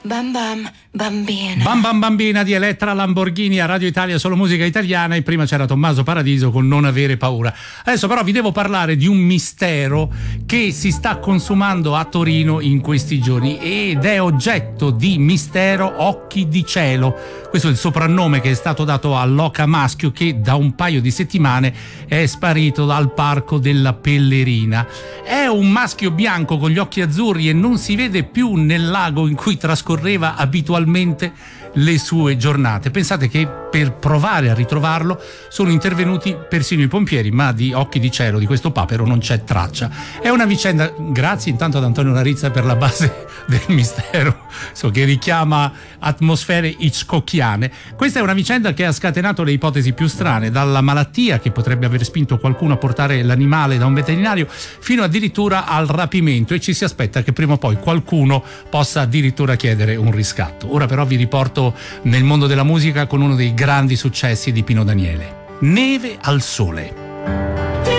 Bam bam bambina. Bam bam bambina di Elettra Lamborghini a Radio Italia, solo musica italiana, e prima c'era Tommaso Paradiso con Non avere paura. Adesso però vi devo parlare di un mistero che si sta consumando a Torino in questi giorni ed è oggetto di mistero Occhi di Cielo. Questo è il soprannome che è stato dato all'oca maschio che da un paio di settimane è sparito dal parco della Pellerina. È un maschio bianco con gli occhi azzurri e non si vede più nel lago in cui trascorreva abitualmente le sue giornate. Pensate che per provare a ritrovarlo sono intervenuti persino i pompieri, ma di Occhi di Cielo, di questo papero, non c'è traccia. È una vicenda, grazie intanto ad Antonio Larizza per la base del mistero, che richiama atmosfere hitchcockiane. Questa è una vicenda che ha scatenato le ipotesi più strane, dalla malattia che potrebbe aver spinto qualcuno a portare l'animale da un veterinario fino addirittura al rapimento, e ci si aspetta che prima o poi qualcuno possa addirittura chiedere un riscatto. Ora però vi riporto nel mondo della musica con uno dei grandi successi di Pino Daniele, Neve al sole.